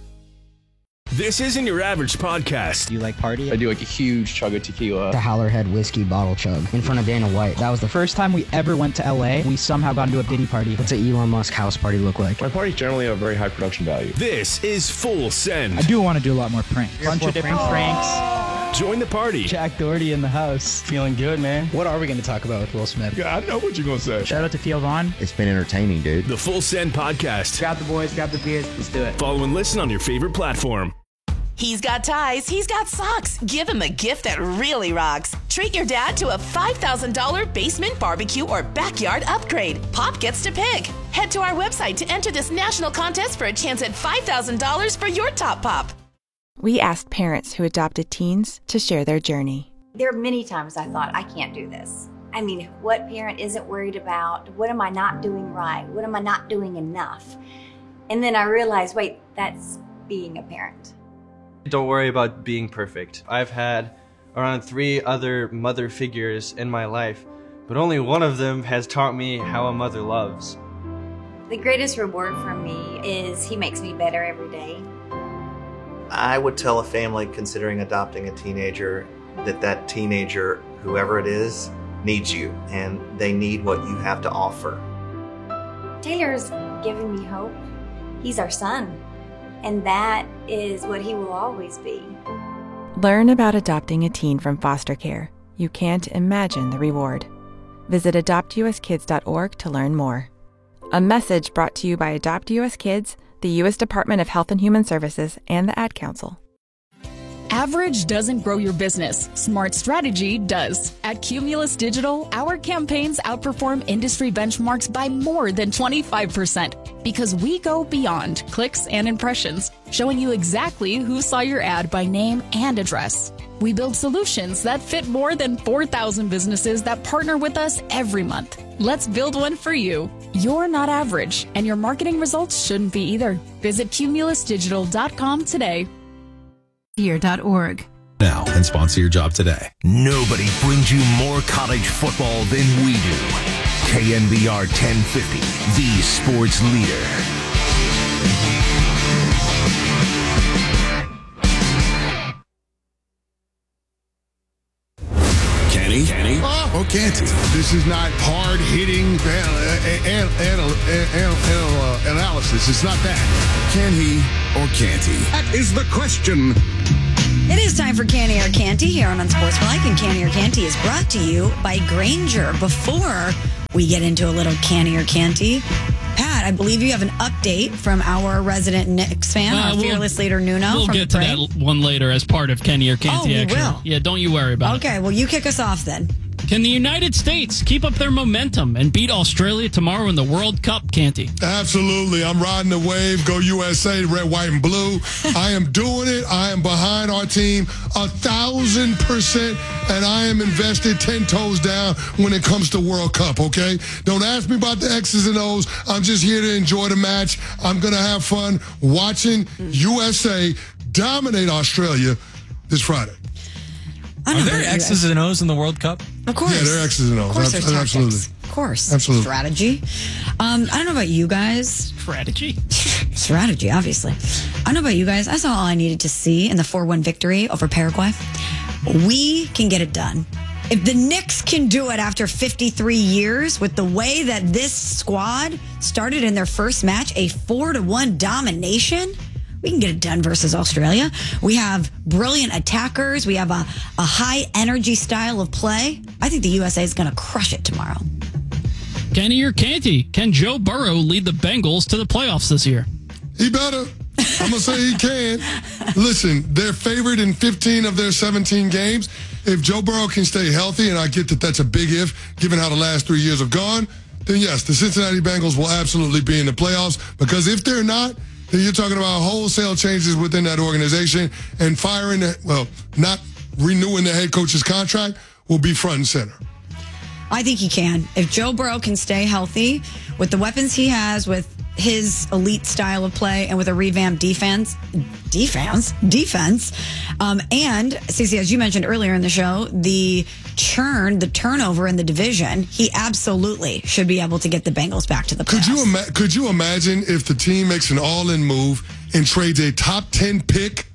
This isn't your average podcast. Do you like party? I do like a huge chug of tequila. The Howlerhead whiskey bottle chug in front of Dana White. That was the first time we ever went to LA. We somehow got into a Diddy party. What's an Elon Musk house party look like? My parties generally have a very high production value. This is Full Send. I do want to do a lot more pranks. Bunch of different pranks. Join the party. Jack Doherty in the house. Feeling good, man. What are we going to talk about with Will Smith? Yeah, I know what you're going to say. Shout out to Theo Vaughn. It's been entertaining, dude. The Full Send podcast. Grab the boys, grab the beers. Let's do it. Follow and listen on your favorite platform. He's got ties, he's got socks. Give him a gift that really rocks. Treat your dad to a $5,000 basement barbecue or backyard upgrade. Pop gets to pick. Head to our website to enter this national contest for a chance at $5,000 for your top pop. We asked parents who adopted teens to share their journey. There are many times I thought, I can't do this. I mean, what parent isn't worried about? What am I not doing right? What am I not doing enough? And then I realized, wait, that's being a parent. Don't worry about being perfect. I've had around 3 other mother figures in my life, but only one of them has taught me how a mother loves. The greatest reward for me is he makes me better every day. I would tell a family considering adopting a teenager that teenager, whoever it is, needs you, and they need what you have to offer. Taylor's given me hope. He's our son. And that is what he will always be. Learn about adopting a teen from foster care. You can't imagine the reward. Visit adoptuskids.org to learn more. A message brought to you by Adopt US Kids, the U.S. Department of Health and Human Services, and the Ad Council. Average doesn't grow your business. Smart strategy does. At Cumulus Digital, our campaigns outperform industry benchmarks by more than 25% because we go beyond clicks and impressions, showing you exactly who saw your ad by name and address. We build solutions that fit more than 4,000 businesses that partner with us every month. Let's build one for you. You're not average, and your marketing results shouldn't be either. Visit cumulusdigital.com today. Here.org. now and sponsor your job today. Nobody brings you more college football than we do. KNBR 1050, the sports leader. Kenny? Or can't he? This is not hard-hitting analysis. It's not that. Can he or can't he? That is the question. It is time for Canny or Canty here on Unsportsmanlike, and Canny or Canty is brought to you by Grainger. Before we get into a little Canny or Canty, Pat, I believe you have an update from our resident Knicks fan, our fearless leader Nuno. We'll get to that one later as part of Kenny or Canty. Oh, we will? Yeah, don't you worry about it. Okay, well, you kick us off then. Can the United States keep up their momentum and beat Australia tomorrow in the World Cup, Canty? Absolutely. I'm riding the wave. Go USA, red, white, and blue. I am doing it. I am behind our team 1,000%, and I am invested 10 toes down when it comes to World Cup, okay? Don't ask me about the X's and O's. I'm just here to enjoy the match. I'm going to have fun watching USA dominate Australia this Friday. Are there X's and O's in the World Cup? Of course. Yeah, there are X's and O's. Of course there's tactics. Absolutely. Of course. Absolutely. Strategy. I don't know about you guys. Strategy, obviously. I don't know about you guys. I saw all I needed to see in the 4-1 victory over Paraguay. We can get it done. If the Knicks can do it after 53 years with the way that this squad started in their first match, a 4-1 domination, we can get it done versus Australia. We have brilliant attackers. We have a high energy style of play. I think the USA is going to crush it tomorrow. Kenny or Canty, can Joe Burrow lead the Bengals to the playoffs this year? He better. I'm going to say he can. Listen, they're favored in 15 of their 17 games. If Joe Burrow can stay healthy, and I get that that's a big if, given how the last 3 years have gone, then yes, the Cincinnati Bengals will absolutely be in the playoffs. Because if they're not, then you're talking about wholesale changes within that organization, and not renewing the head coach's contract will be front and center. I think he can. If Joe Burrow can stay healthy with the weapons he has, with his elite style of play, and with a revamped defense, and Cece, as you mentioned earlier in the show, the turnover in the division, he absolutely should be able to get the Bengals back to the playoffs. Could you imagine if the team makes an all-in move and trades a top 10 pick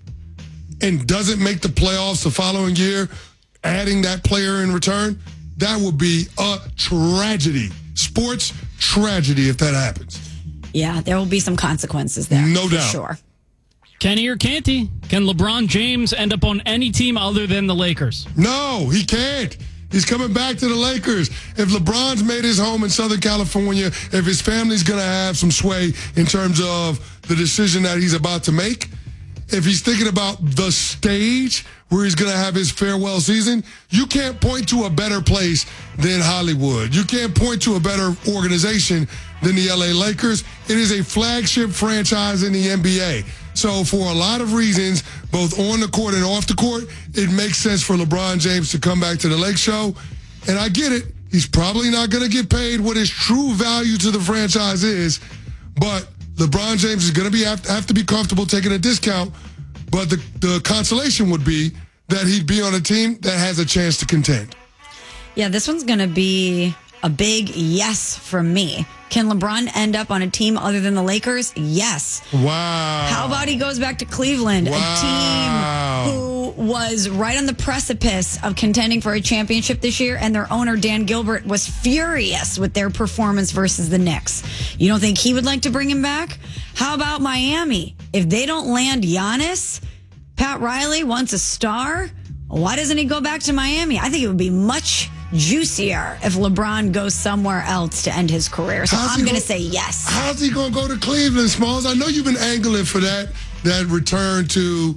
and doesn't make the playoffs the following year, adding that player in return? That would be a tragedy. Sports tragedy if that happens. Yeah, there will be some consequences there. No doubt. Sure. Kenny or Canty, can LeBron James end up on any team other than the Lakers? No, he can't. He's coming back to the Lakers. If LeBron's made his home in Southern California, if his family's going to have some sway in terms of the decision that he's about to make, if he's thinking about the stage where he's going to have his farewell season, you can't point to a better place than Hollywood. You can't point to a better organization than the LA Lakers. It is a flagship franchise in the NBA. So for a lot of reasons, both on the court and off the court, it makes sense for LeBron James to come back to the Lake Show. And I get it. He's probably not going to get paid what his true value to the franchise is. But LeBron James is going to have to be comfortable taking a discount. But the consolation would be that he'd be on a team that has a chance to contend. Yeah, this one's going to be a big yes from me. Can LeBron end up on a team other than the Lakers? Yes. Wow. How about he goes back to Cleveland, a team who was right on the precipice of contending for a championship this year, and their owner, Dan Gilbert, was furious with their performance versus the Knicks. You don't think he would like to bring him back? How about Miami? If they don't land Giannis, Pat Riley wants a star. Why doesn't he go back to Miami? I think it would be much juicier if LeBron goes somewhere else to end his career. So I'm going to say yes. How's he going to go to Cleveland, Smalls? I know you've been angling for that return to,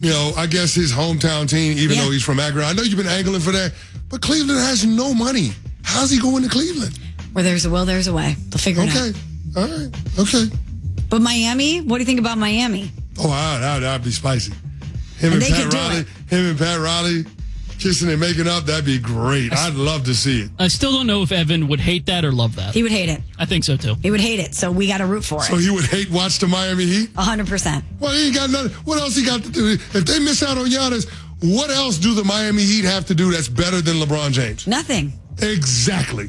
I guess his hometown team, even though he's from Akron. I know you've been angling for that, but Cleveland has no money. How's he going to Cleveland? Where there's a will, there's a way. They'll figure it out. Okay. All right. Okay. But Miami, what do you think about Miami? Oh, that'd be spicy. Him and Pat Riley kissing and making up, that'd be great. I'd love to see it. I still don't know if Evan would hate that or love that. He would hate it. I think so, too. He would hate it, so we got to root for it. So he would watch the Miami Heat? 100%. Well, he ain't got nothing. What else he got to do? If they miss out on Giannis, what else do the Miami Heat have to do that's better than LeBron James? Nothing. Exactly.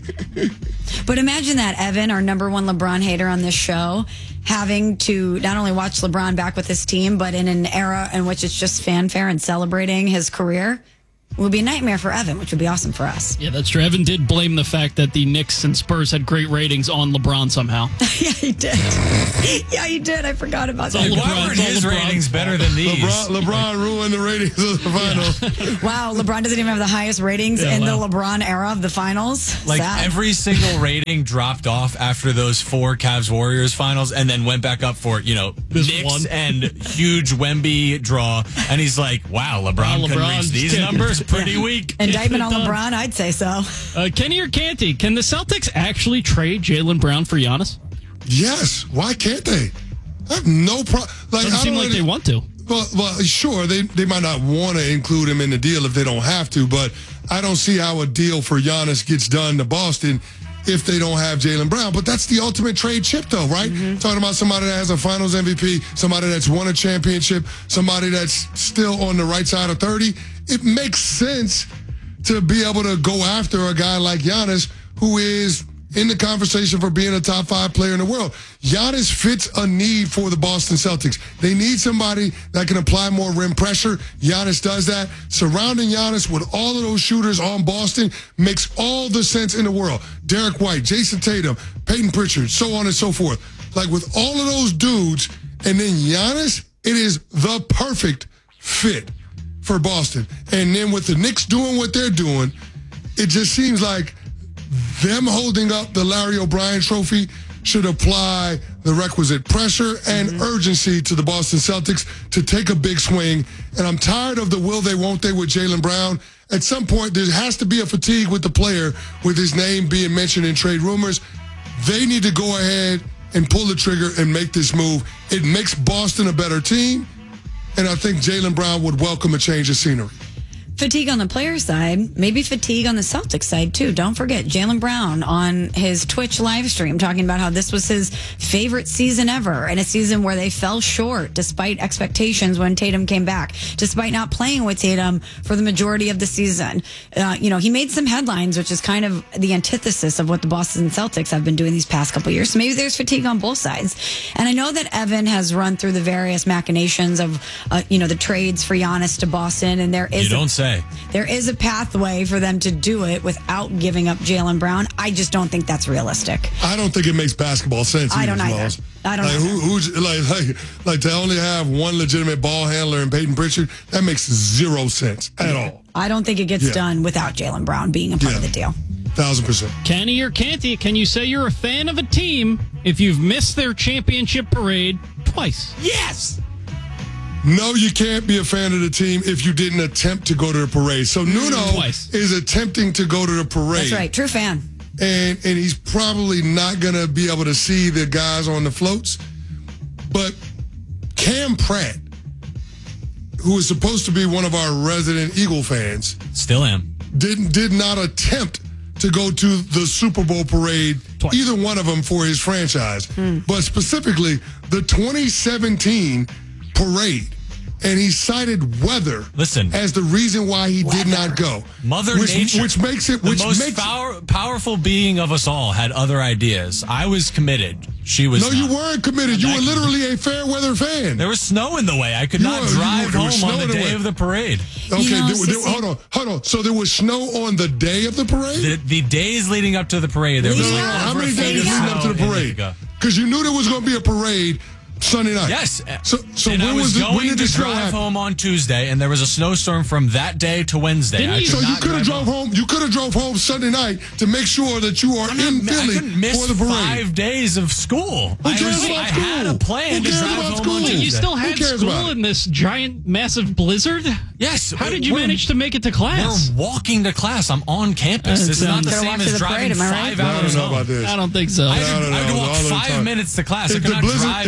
But imagine that, Evan, our number one LeBron hater on this show, having to not only watch LeBron back with his team, but in an era in which it's just fanfare and celebrating his career. It would be a nightmare for Evan, which would be awesome for us. Yeah, that's true. Evan did blame the fact that the Knicks and Spurs had great ratings on LeBron somehow. Yeah, he did. Yeah, he did. I forgot about that. Why weren't his ratings better than these? LeBron ruined the ratings of the finals. Wow, LeBron doesn't even have the highest ratings in the LeBron era of the finals. Like Sad. every single rating dropped off after those 4 Cavs-Warriors finals and then went back up for, Knicks and huge Wemby draw. And he's like, wow, LeBron can reach these numbers. Pretty weak. Indictment on LeBron, I'd say so. Kenny or Canty, can the Celtics actually trade Jaylen Brown for Giannis? Yes. Why can't they? I have no problem. Doesn't seem like they want to. Well, sure, they might not want to include him in the deal if they don't have to, but I don't see how a deal for Giannis gets done to Boston if they don't have Jaylen Brown. But that's the ultimate trade chip, though, right? Talking about somebody that has a finals MVP, somebody that's won a championship, somebody that's still on the right side of 30. It makes sense to be able to go after a guy like Giannis, who is in the conversation for being a top 5 player in the world. Giannis fits a need for the Boston Celtics. They need somebody that can apply more rim pressure. Giannis does that. Surrounding Giannis with all of those shooters on Boston makes all the sense in the world. Derek White, Jason Tatum, Peyton Pritchard, so on and so forth. Like with all of those dudes, and then Giannis, it is the perfect fit for Boston. And then with the Knicks doing what they're doing, it just seems like them holding up the Larry O'Brien trophy should apply the requisite pressure and urgency to the Boston Celtics to take a big swing. And I'm tired of the will they, won't they with Jaylen Brown. At some point, there has to be a fatigue with the player with his name being mentioned in trade rumors. They need to go ahead and pull the trigger and make this move. It makes Boston a better team. And I think Jaylen Brown would welcome a change of scenery. Fatigue on the player side, maybe fatigue on the Celtics side, too. Don't forget, Jaylen Brown on his Twitch live stream talking about how this was his favorite season ever, and a season where they fell short despite expectations when Tatum came back, despite not playing with Tatum for the majority of the season. He made some headlines, which is kind of the antithesis of what the Boston Celtics have been doing these past couple of years. So maybe there's fatigue on both sides. And I know that Evan has run through the various machinations of, the trades for Giannis to Boston, and there is... You don't say. There is a pathway for them to do it without giving up Jaylen Brown. I just don't think that's realistic. I don't think it makes basketball sense. I don't either. I don't know. Who's like to only have one legitimate ball handler in Peyton Pritchard? That makes zero sense at all. I don't think it gets done without Jaylen Brown being a part of the deal. 1,000%. Kenny or Canty, can you say you're a fan of a team if you've missed their championship parade twice? Yes! No, you can't be a fan of the team if you didn't attempt to go to the parade. So Nuno is attempting to go to the parade. That's right. True fan. And he's probably not going to be able to see the guys on the floats. But Cam Pratt, who is supposed to be one of our resident Eagle fans, still am, did not attempt to go to the Super Bowl parade, twice. Either one of them for his franchise. But specifically, the 2017 parade. And he cited weather as the reason why he did not go. Mother Nature. Which makes it... The most powerful being of us all had other ideas. I was committed. She was not. You weren't committed. You were literally a fair weather fan. There was snow in the way. I could not drive home on the day of the parade. Okay, hold on. So there was snow on the day of the parade? The days leading up to the parade. There was how many days leading up to the parade? Because you knew there was going to be a parade Sunday night. Yes. So and when I was going when did to the snow drive happen? home on Tuesday, and there was a snowstorm from that day to Wednesday. So you could have drove home. You could have drove home Sunday night to make sure that you are in Philly for the parade. 5 days of school. Who cares about school? I had a plan to drive home on Tuesday. You still had school in this giant, massive blizzard? Yes. How did you manage to make it to class? We're walking to class. I'm on campus. This is not the same as driving I 5 hours don't know home. about this. I don't think so. I had to walk 5 minutes to class. I could not drive in 5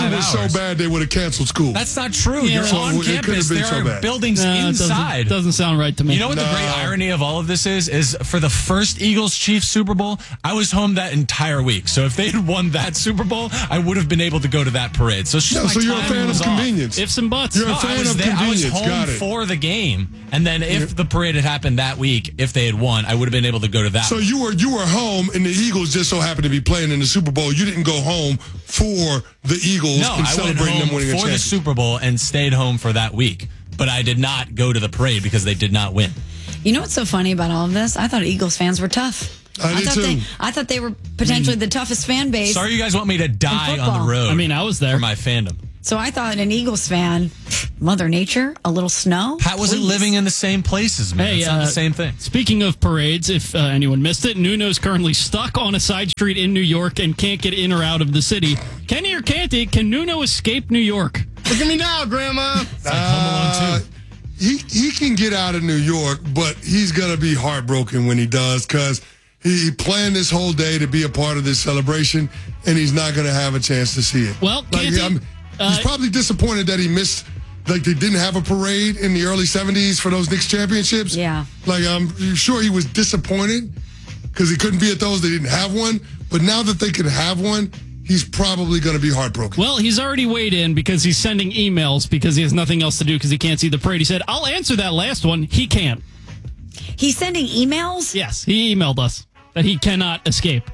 Imagine it's so bad they would have canceled school. That's not true. Yeah, You're on campus. There are buildings inside. Doesn't sound right to me. You know what the great irony of all of this is for the first Eagles-Chiefs Super Bowl, I was home that entire week. So if they had won that Super Bowl, I would have been able to go to that parade. So it's just so you're a fan of convenience. Ifs and buts. You're a fan of convenience. I was home for the game. And then if the parade had happened that week, if they had won, I would have been able to go to that. So you were home, and the Eagles just so happened to be playing in the Super Bowl. You didn't go home for the Eagles and celebrating them winning a championship. For the Super Bowl and stayed home for that week. But I did not go to the parade because they did not win. You know what's so funny about all of this? I thought Eagles fans were tough. I thought they were potentially the toughest fan base. Sorry you guys want me to die on the road. I mean, I was there. For my fandom. So I thought an Eagles fan, Mother Nature, a little snow. Pat wasn't living in the same places, man. It's not the same thing. Speaking of parades, if anyone missed it, Nuno's currently stuck on a side street in New York and can't get in or out of the city. Kenny or Canty, can Nuno escape New York? Look at me now, Grandma. It's like Home Alone 2. He can get out of New York, but he's going to be heartbroken when he does because he planned this whole day to be a part of this celebration, and he's not going to have a chance to see it. Well, Canty... He's probably disappointed that he missed, like they didn't have a parade in the early 70s for those Knicks championships. Yeah. Like I'm sure he was disappointed because he couldn't be at those. They didn't have one. But now that they can have one, he's probably going to be heartbroken. Well, he's already weighed in because he's sending emails because he has nothing else to do because he can't see the parade. He said, I'll answer that last one. He can't. He's sending emails? Yes, he emailed us that he cannot escape.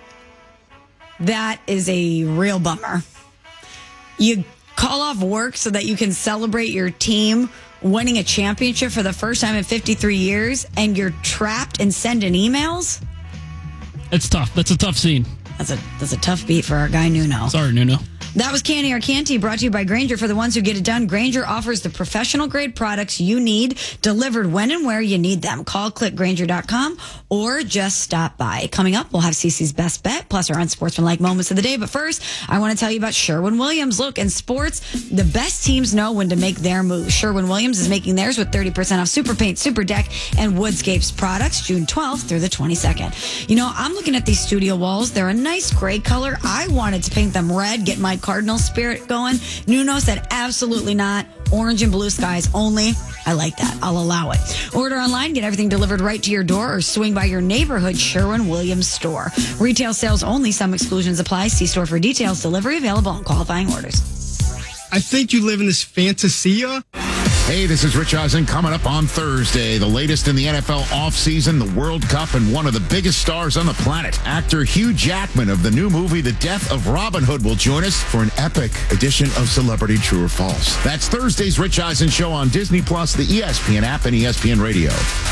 That is a real bummer. You call off work so that you can celebrate your team winning a championship for the first time in 53 years, and you're trapped and sending emails? It's tough. That's a tough scene. That's a tough beat for our guy Nuno. Sorry, Nuno. That was Canty or Canty, brought to you by Grainger. For the ones who get it done, Grainger offers the professional-grade products you need, delivered when and where you need them. Call, click Grainger.com, or just stop by. Coming up, we'll have CC's Best Bet, plus our unsportsmanlike moments of the day. But first, I want to tell you about Sherwin-Williams. Look, in sports, the best teams know when to make their move. Sherwin-Williams is making theirs with 30% off Super Paint, Super Deck, and Woodscapes products June 12th through the 22nd. You know, I'm looking at these studio walls. They're a nice gray color. I wanted to paint them red, get my Cardinal spirit going. Nuno said absolutely not. Orange and blue skies only. I like that. I'll allow it. Order online, get everything delivered right to your door, or swing by your neighborhood Sherwin-Williams store. Retail sales only. Some exclusions apply. See store for details. Delivery available on qualifying orders. I think you live in this fantasia. Hey, this is Rich Eisen. Coming up on Thursday, the latest in the NFL offseason, the World Cup, and one of the biggest stars on the planet. Actor Hugh Jackman of the new movie The Death of Robin Hood will join us for an epic edition of Celebrity True or False. That's Thursday's Rich Eisen Show on Disney+, the ESPN app, and ESPN Radio.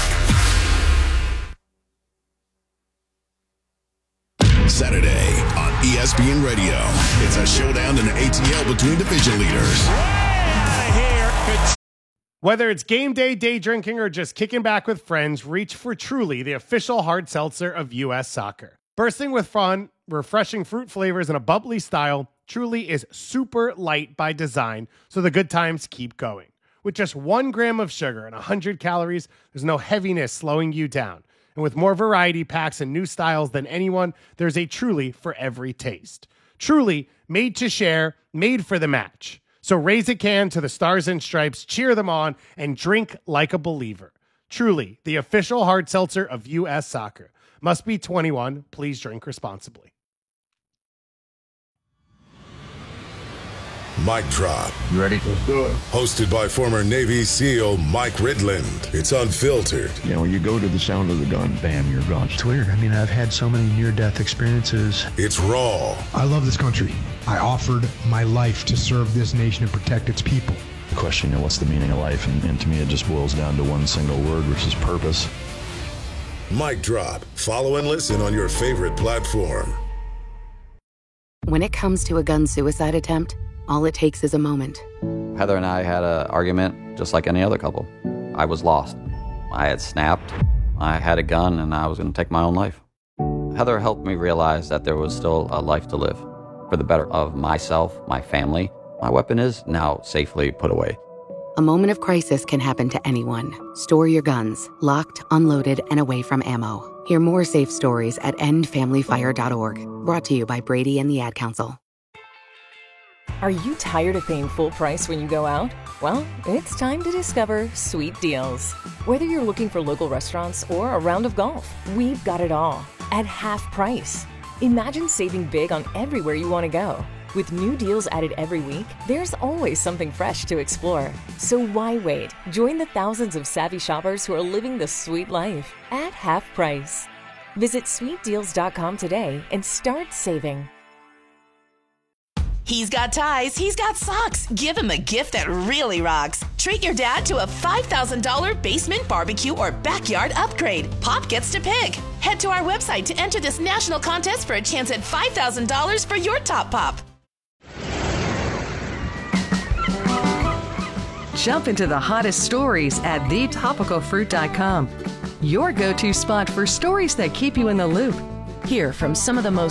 Saturday on ESPN Radio. It's a showdown in the ATL between division leaders. Whether it's game day, day drinking, or just kicking back with friends, reach for Truly, the official hard seltzer of U.S. Soccer. Bursting with fun, refreshing fruit flavors, and a bubbly style, Truly is super light by design, so the good times keep going. With just 1 gram of sugar and 100 calories, there's no heaviness slowing you down. And with more variety packs and new styles than anyone, there's a Truly for every taste. Truly, made to share, made for the match. So raise a can to the Stars and Stripes, cheer them on, and drink like a believer. Truly, the official hard seltzer of U.S. Soccer. Must be 21. Please drink responsibly. Mic Drop. You ready? Let's do it. Hosted by former Navy SEAL Mike Ridland. It's unfiltered. You know, you go to the sound of the gun, bam, you're gone. It's weird. I mean, I've had so many near-death experiences. It's raw. I love this country. I offered my life to serve this nation and protect its people. The question, you know, what's the meaning of life? And to me, it just boils down to one single word, which is purpose. Mic Drop. Follow and listen on your favorite platform. When it comes to a gun suicide attempt, all it takes is a moment. Heather and I had an argument just like any other couple. I was lost. I had snapped. I had a gun and I was going to take my own life. Heather helped me realize that there was still a life to live for the better of myself, my family. My weapon is now safely put away. A moment of crisis can happen to anyone. Store your guns, locked, unloaded, and away from ammo. Hear more safe stories at endfamilyfire.org. Brought to you by Brady and the Ad Council. Are you tired of paying full price when you go out? Well, it's time to discover Sweet Deals. Whether you're looking for local restaurants or a round of golf, we've got it all at half price. Imagine saving big on everywhere you want to go. With new deals added every week, there's always something fresh to explore. So why wait? Join the thousands of savvy shoppers who are living the sweet life at half price. Visit sweetdeals.com today and start saving. He's got ties, he's got socks. Give him a gift that really rocks. Treat your dad to a $5,000 basement barbecue or backyard upgrade. Pop gets to pick. Head to our website to enter this national contest for a chance at $5,000 for your top pop. Jump into the hottest stories at thetopicalfruit.com. Your go-to spot for stories that keep you in the loop. Hear from some of the most